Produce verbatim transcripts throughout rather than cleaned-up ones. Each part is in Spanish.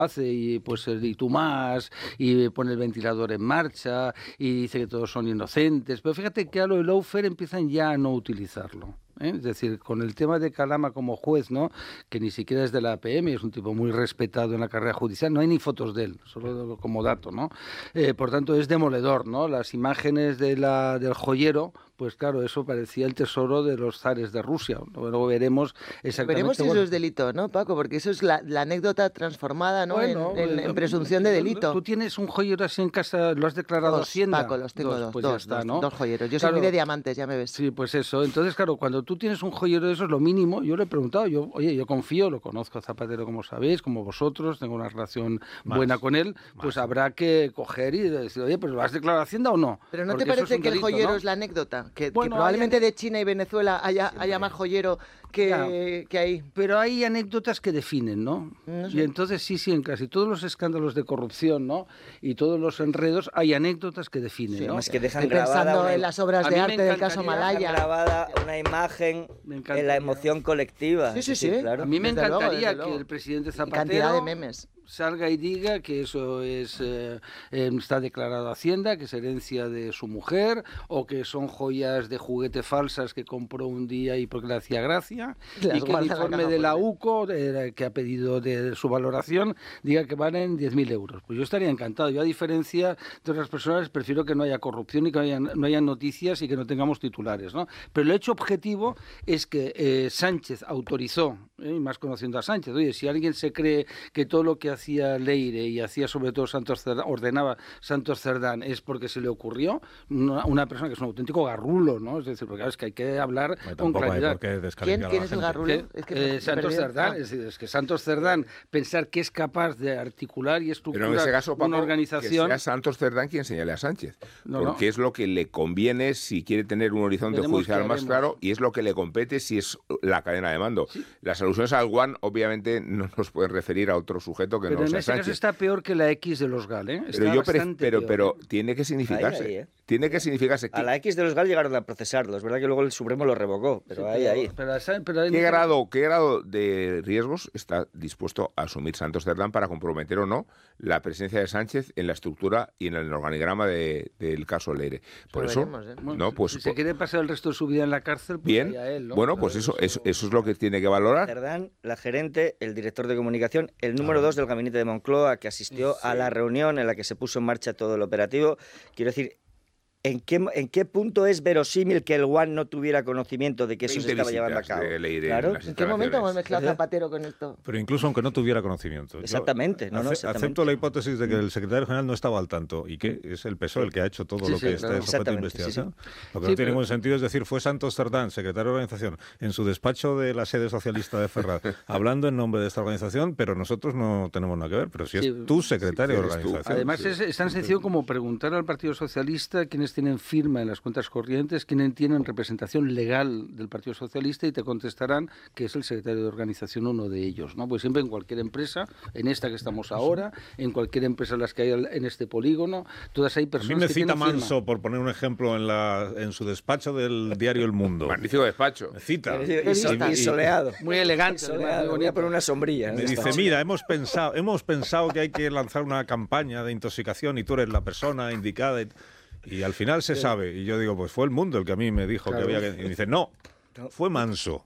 hace y pues y tú más y pone el ventilador en marcha y dice que todos son inocentes, pero fíjate que a lo de lawfare empiezan ya a no utilizarlo. ¿Eh? Es decir, con el tema de Calama como juez, ¿no? Que ni siquiera es de la A P M, es un tipo muy respetado en la carrera judicial, no hay ni fotos de él, solo como dato, ¿no? Eh, por tanto, es demoledor, ¿no? Las imágenes de la, del joyero, pues claro, eso parecía el tesoro de los zares de Rusia. Luego veremos exactamente... Veremos si bueno, eso es delito, ¿no, Paco? Porque eso es la, la anécdota transformada, ¿no? Bueno, en, en, eh, en presunción de delito. Tú tienes un joyero así en casa, ¿lo has declarado Dos, Hacienda? Paco, los tengo dos, pues dos, ya está, dos, ¿no? dos joyeros. Yo Claro. soy muy de diamantes, ya me ves. Sí, pues eso. Entonces, claro, cuando tú tienes un joyero de eso es lo mínimo. Yo le he preguntado, yo, oye, yo confío, lo conozco a Zapatero como sabéis, como vosotros, tengo una relación Más, buena con él, pues más. habrá que coger y decir, oye, pues ¿lo has declarado Hacienda o no? Pero ¿no Porque te eso es parece un que el delito, joyero ¿no? es la anécdota? Que, Bueno, que probablemente hay- de China y Venezuela haya, haya más joyero que, Ya. que ahí. Pero hay anécdotas que definen, ¿no? No sé. Y entonces sí, sí, en casi todos los escándalos de corrupción, ¿no? Y todos los enredos, hay anécdotas que definen, Sí, ¿no? Además que dejan Estoy grabada pensando una, en las obras A de mí me arte del caso encantaría- dejan Malaya. grabada una imagen Me en encantaría. la emoción colectiva. Sí, sí, Es decir, sí. claro. A mí me Desde luego, encantaría desde luego. que el presidente Y Zapatero cantidad de memes. salga y diga que eso es eh, eh, está declarado Hacienda, que es herencia de su mujer, o que son joyas de juguete falsas que compró un día y porque le hacía gracia, Las y que guarda el en la informe caja de la fuerte. U C O, eh, que ha pedido de su valoración, diga que valen diez mil euros. Pues yo estaría encantado. Yo, a diferencia de otras personas, prefiero que no haya corrupción y que no haya, no haya noticias y que no tengamos titulares, ¿no? Pero el hecho objetivo es que eh, Sánchez autorizó, ¿eh? Y más conociendo a Sánchez, oye, si alguien se cree que todo lo que hacía Leire y hacía sobre todo Santos Cerdán, ordenaba Santos Cerdán, es porque se le ocurrió, una, una persona que es un auténtico garrulo, ¿no? Es decir, porque claro, es que hay que hablar Bueno, con tampoco hay claridad. por qué ¿Quién, descalificar a quién la es el gente. garrulo? ¿Qué? Es que Eh, me he Santos perdido. Cerdán, Ah. es decir, es que Santos Cerdán, pensar que es capaz de articular y Pero estructurar en ese caso, Paco, una organización... que sea Santos Cerdán quien señale a Sánchez, No, porque no. es lo que le conviene si quiere tener un horizonte Veremos judicial qué más haremos. claro y es lo que le compete si es la cadena de mando. Las alusiones al One obviamente no nos pueden referir a otro sujeto que Pero no en sea este caso Sánchez. está peor que la X de los GAL, ¿eh? Está Pero, yo pre- bastante pero, peor, pero ¿eh? tiene que significarse. Ahí, ahí, ¿eh? Tiene que significarse. A la X de los GAL llegaron a procesarlo. Es verdad que luego el Supremo lo revocó, pero Sí, ahí, ahí. pero- pero- pero hay- ¿Qué grado, ¿Qué grado de riesgos está dispuesto a asumir Santos Cerdán para comprometer o no la presencia de Sánchez en la estructura y en el organigrama de- del caso Leire? Por Lo eso, veremos, ¿eh? Bueno, no, si- pues si se quiere pasar el resto de su vida en la cárcel, pues bien. allá él, ¿no? Bueno, Pero pues eso, eso, eso es lo que tiene que valorar. Cerdán, la gerente, el director de comunicación, el número dos del gabinete de Moncloa, que asistió a la reunión en la que se puso en marcha todo el operativo. Quiero decir, ¿en qué, en qué punto es verosímil que el One no tuviera conocimiento de que eso se veinte estaba llevando a visitas cabo? de Leire Claro. en las ¿En qué momento hemos instalaciones. mezclado Zapatero con esto? Pero incluso aunque no tuviera conocimiento. Yo Exactamente, no, no, ace- exactamente. Acepto la hipótesis de que el secretario general no estaba al tanto y que es el P S O E el que ha hecho todo Sí, lo sí, que está claro. sujeto a Exactamente, sí, investigación. Lo que Sí, no tiene pero- ningún sentido es decir, fue Santos Cerdán, secretario de organización, en su despacho de la sede socialista de Ferraz, hablando en nombre de esta organización, pero nosotros no tenemos nada que ver. Pero si es Sí, tu secretario sí, de eres tú. organización. Además, Sí. es, es tan sencillo como preguntar al Partido Socialista quiénes tienen firma en las cuentas corrientes, quiénes tienen representación legal del Partido Socialista y te contestarán que es el secretario de organización uno de ellos, ¿no? Pues siempre en cualquier empresa, en esta que estamos ahora, en cualquier empresa en las que hay al- en este polígono, todas hay A personas mí me que cita tienen firma. Manso, por poner un ejemplo, en, la, en su despacho del diario El Mundo. Magnífico despacho. Me cita. Y, y so- y soleado. Muy elegante, además, muy Soleado. Voy a bonito. poner una sombrilla. Me dice, mira, hemos pensado, hemos pensado que hay que lanzar una campaña de intoxicación y tú eres la persona indicada. Y, y al final se sabe. Y yo digo, pues fue El Mundo el que a mí me dijo Claro. que había que... Y me dice, no, fue Manso.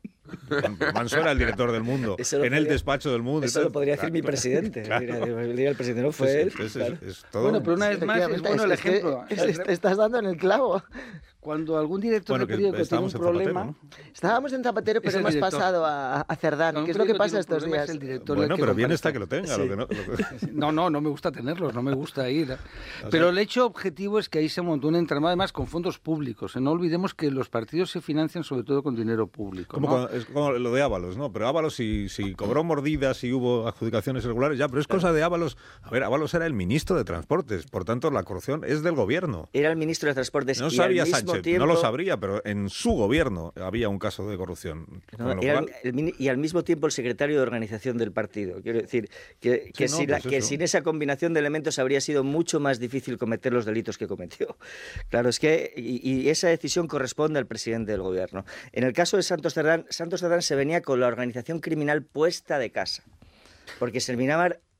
Manso era el director del Mundo, Eso lo en el podría- despacho del Mundo. y Eso tal. lo podría decir mi Claro, presidente. claro. Mira, el día del presidente no fue Sí, él. sí, es- claro. es todo- Bueno, pero una vez más es Efectivamente, bueno el es que- ejemplo. es- es- te estás dando en el clavo. Cuando algún director Bueno, de que periódico tiene un estábamos en Zapatero, problema... ¿no? Estábamos en Zapatero, Es pero el hemos director. pasado a, a Cerdán. Cuando ¿Qué es un lo que periódico pasa tiene un estos problema, días? es el director Bueno, el que pero bien comparece. está que lo tenga. Lo que no- lo que- No, no, no me gusta tenerlos, no me gusta ir. Pero el hecho objetivo es que ahí se montó un entramado, además con fondos públicos. ¿eh? No olvidemos que los partidos se financian sobre todo con dinero público. Como ¿no? cuando- es como lo de Ábalos, ¿no? Pero Ábalos si, si cobró mordidas y hubo adjudicaciones irregulares, ya, pero es cosa de Ábalos. A ver, Ábalos era el ministro de Transportes, por tanto la corrupción es del gobierno. Era el ministro de Transportes No y sabía al mismo Sánchez, tiempo... no lo sabría, pero en su gobierno había un caso de corrupción. No, Con lo era cual- el mini- y al mismo tiempo el secretario de organización del partido. Quiero decir que, que, no, si la- pues que eso. sin esa combinación de elementos habría sido mucho más difícil cometer los delitos que cometió. Claro, es que y, y esa decisión corresponde al presidente del gobierno. En el caso de Santos Cerdán, Santos Cerdán se venía con la organización criminal puesta de casa. Porque se terminaba